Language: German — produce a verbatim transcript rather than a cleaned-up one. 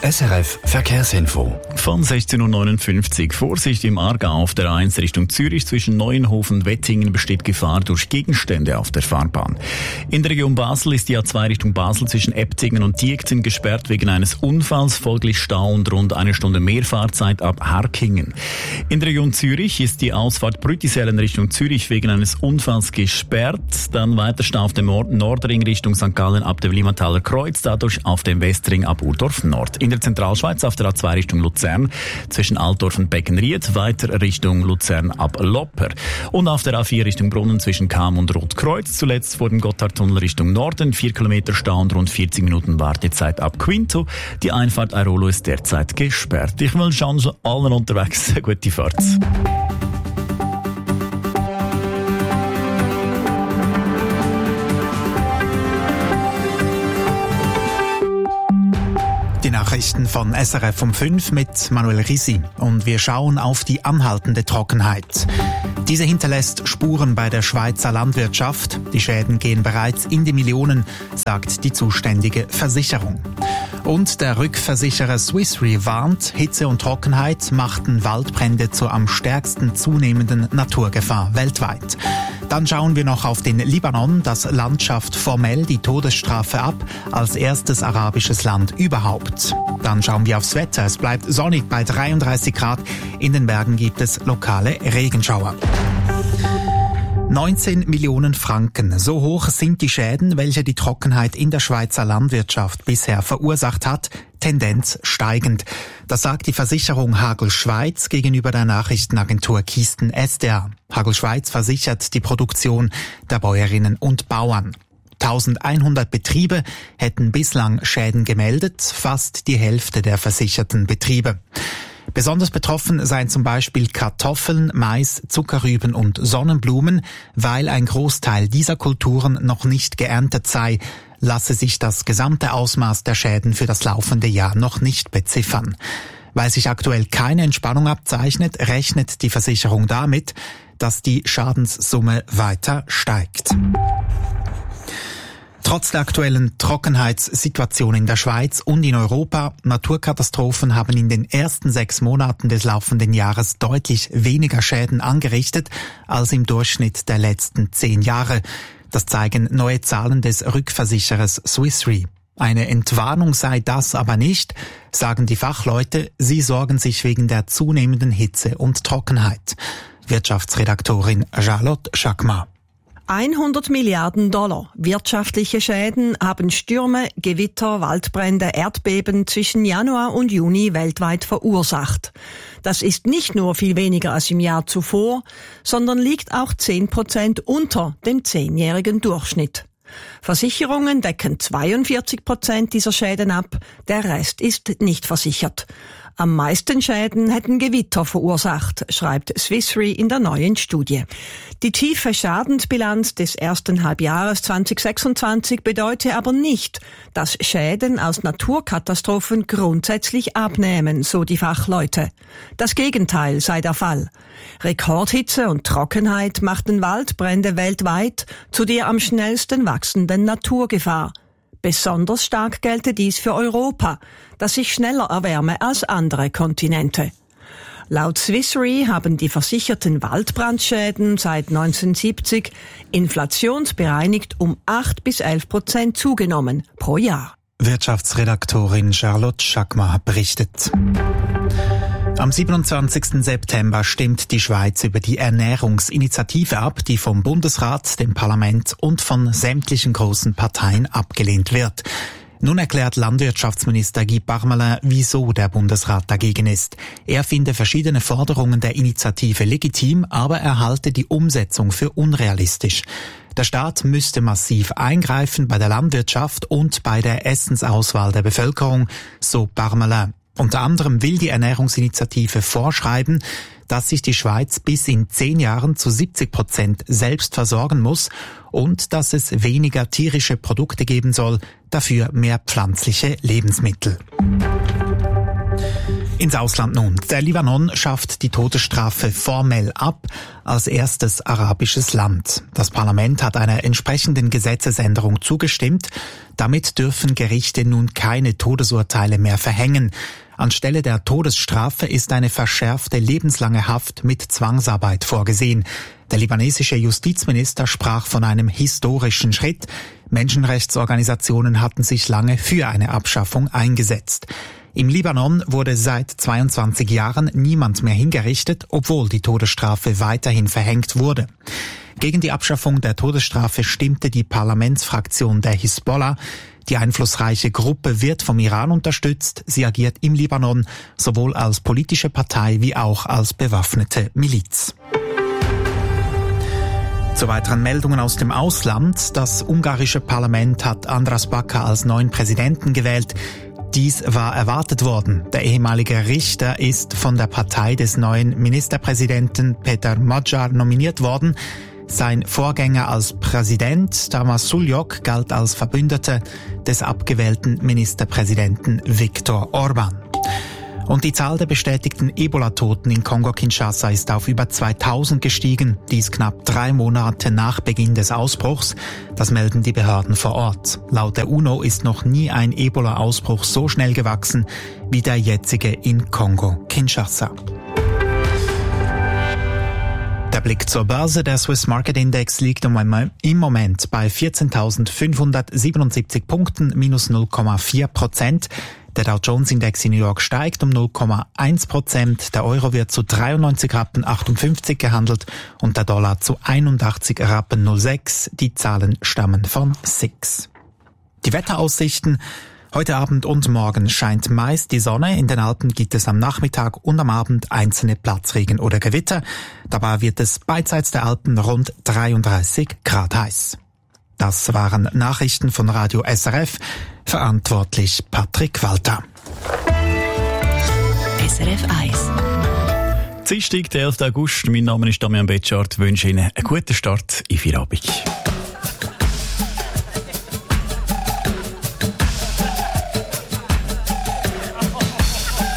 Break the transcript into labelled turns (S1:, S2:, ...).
S1: S R F Verkehrsinfo.
S2: Von sechzehn Uhr neunundfünfzig. Vorsicht im Aargau auf der A eins Richtung Zürich. Zwischen Neuenhofen und Wettingen besteht Gefahr durch Gegenstände auf der Fahrbahn. In der Region Basel ist die A zwei Richtung Basel zwischen Ebtingen und Diekten gesperrt wegen eines Unfalls. Folglich Stau und rund eine Stunde mehr Fahrzeit ab Harkingen. In der Region Zürich ist die Ausfahrt Brütisellen Richtung Zürich wegen eines Unfalls gesperrt. Dann weiter Stau auf dem Nordring Richtung Sankt Gallen ab dem Limataler Kreuz. Dadurch auf dem Westring ab Urdorf Nord. In der Zentralschweiz auf der A zwei Richtung Luzern zwischen Altdorf und Beckenried, weiter Richtung Luzern ab Lopper. Und auf der A vier Richtung Brunnen zwischen Cham und Rotkreuz, zuletzt vor dem Gotthardtunnel Richtung Norden, vier Kilometer Stau und rund vierzig Minuten Wartezeit ab Quinto. Die Einfahrt Airolo ist derzeit gesperrt. Ich wünsche allen unterwegs eine gute Fahrt.
S3: Die Nachrichten von S R F um fünf mit Manuel Risi. Und wir schauen auf die anhaltende Trockenheit. Diese hinterlässt Spuren bei der Schweizer Landwirtschaft. Die Schäden gehen bereits in die Millionen, sagt die zuständige Versicherung. Und der Rückversicherer Swiss Re warnt, Hitze und Trockenheit machten Waldbrände zur am stärksten zunehmenden Naturgefahr weltweit. Dann schauen wir noch auf den Libanon. Das Land schafft formell die Todesstrafe ab, als erstes arabisches Land überhaupt. Dann schauen wir aufs Wetter. Es bleibt sonnig bei dreiunddreißig Grad. In den Bergen gibt es lokale Regenschauer. neunzehn Millionen Franken. So hoch sind die Schäden, welche die Trockenheit in der Schweizer Landwirtschaft bisher verursacht hat. Tendenz steigend. Das sagt die Versicherung Hagel Schweiz gegenüber der Nachrichtenagentur Kisten S D A. Hagel Schweiz versichert die Produktion der Bäuerinnen und Bauern. eintausendeinhundert Betriebe hätten bislang Schäden gemeldet, fast die Hälfte der versicherten Betriebe. Besonders betroffen seien zum Beispiel Kartoffeln, Mais, Zuckerrüben und Sonnenblumen, weil ein Großteil dieser Kulturen noch nicht geerntet sei, lasse sich das gesamte Ausmaß der Schäden für das laufende Jahr noch nicht beziffern. Weil sich aktuell keine Entspannung abzeichnet, rechnet die Versicherung damit, dass die Schadenssumme weiter steigt. Trotz der aktuellen Trockenheitssituation in der Schweiz und in Europa, Naturkatastrophen haben in den ersten sechs Monaten des laufenden Jahres deutlich weniger Schäden angerichtet als im Durchschnitt der letzten zehn Jahre. Das zeigen neue Zahlen des Rückversicherers Swiss Re. Eine Entwarnung sei das aber nicht, sagen die Fachleute. Sie sorgen sich wegen der zunehmenden Hitze und Trockenheit. Wirtschaftsredaktorin Charlotte Schakma.
S4: hundert Milliarden Dollar wirtschaftliche Schäden haben Stürme, Gewitter, Waldbrände, Erdbeben zwischen Januar und Juni weltweit verursacht. Das ist nicht nur viel weniger als im Jahr zuvor, sondern liegt auch zehn Prozent unter dem zehnjährigen Durchschnitt. Versicherungen decken zweiundvierzig Prozent dieser Schäden ab, der Rest ist nicht versichert. Am meisten Schäden hätten Gewitter verursacht, schreibt Swiss Re in der neuen Studie. Die tiefe Schadensbilanz des ersten Halbjahres zweitausendsechsundzwanzig bedeute aber nicht, dass Schäden aus Naturkatastrophen grundsätzlich abnehmen, so die Fachleute. Das Gegenteil sei der Fall. Rekordhitze und Trockenheit machten Waldbrände weltweit zu der am schnellsten wachsenden Naturgefahr. Besonders stark gelte dies für Europa, das sich schneller erwärme als andere Kontinente. Laut Swiss Re haben die versicherten Waldbrandschäden seit neunzehnhundertsiebzig inflationsbereinigt um acht bis elf Prozent zugenommen pro Jahr.
S3: Wirtschaftsredaktorin Charlotte Schakma berichtet. Am siebenundzwanzigsten September stimmt die Schweiz über die Ernährungsinitiative ab, die vom Bundesrat, dem Parlament und von sämtlichen großen Parteien abgelehnt wird. Nun erklärt Landwirtschaftsminister Guy Parmelin, wieso der Bundesrat dagegen ist. Er finde verschiedene Forderungen der Initiative legitim, aber er halte die Umsetzung für unrealistisch. Der Staat müsste massiv eingreifen bei der Landwirtschaft und bei der Essensauswahl der Bevölkerung, so Parmelin. Unter anderem will die Ernährungsinitiative vorschreiben, dass sich die Schweiz bis in zehn Jahren zu siebzig Prozent selbst versorgen muss und dass es weniger tierische Produkte geben soll, dafür mehr pflanzliche Lebensmittel. Ins Ausland nun. Der Libanon schafft die Todesstrafe formell ab, als erstes arabisches Land. Das Parlament hat einer entsprechenden Gesetzesänderung zugestimmt. Damit dürfen Gerichte nun keine Todesurteile mehr verhängen. Anstelle der Todesstrafe ist eine verschärfte lebenslange Haft mit Zwangsarbeit vorgesehen. Der libanesische Justizminister sprach von einem historischen Schritt. Menschenrechtsorganisationen hatten sich lange für eine Abschaffung eingesetzt. Im Libanon wurde seit zweiundzwanzig Jahren niemand mehr hingerichtet, obwohl die Todesstrafe weiterhin verhängt wurde. Gegen die Abschaffung der Todesstrafe stimmte die Parlamentsfraktion der Hisbollah. Die einflussreiche Gruppe wird vom Iran unterstützt. Sie agiert im Libanon sowohl als politische Partei wie auch als bewaffnete Miliz. Zu weiteren Meldungen aus dem Ausland. Das ungarische Parlament hat András Baka als neuen Präsidenten gewählt. Dies war erwartet worden. Der ehemalige Richter ist von der Partei des neuen Ministerpräsidenten Peter Magyar nominiert worden. Sein Vorgänger als Präsident, Tamás Suljók, galt als Verbündeter des abgewählten Ministerpräsidenten Viktor Orbán. Und die Zahl der bestätigten Ebola-Toten in Kongo-Kinshasa ist auf über zweitausend gestiegen. Dies knapp drei Monate nach Beginn des Ausbruchs. Das melden die Behörden vor Ort. Laut der UNO ist noch nie ein Ebola-Ausbruch so schnell gewachsen wie der jetzige in Kongo-Kinshasa. Der Blick zur Börse. Der Swiss Market Index liegt im Moment bei vierzehntausendfünfhundertsiebenundsiebzig Punkten, minus null Komma vier Prozent. Der Dow Jones Index in New York steigt um null Komma eins Prozent. Der Euro wird zu dreiundneunzig Rappen achtundfünfzig gehandelt und der Dollar zu einundachtzig Rappen null sechs. Die Zahlen stammen von S I X. Die Wetteraussichten. Heute Abend und morgen scheint meist die Sonne. In den Alpen gibt es am Nachmittag und am Abend einzelne Platzregen oder Gewitter. Dabei wird es beidseits der Alpen rund dreiunddreißig Grad heiß. Das waren Nachrichten von Radio S R F. Verantwortlich Patrick Walter.
S1: S R F eins.
S2: Dienstag, der elften August. Mein Name ist Damian Betschart. Ich wünsche Ihnen einen guten Start in Feierabend.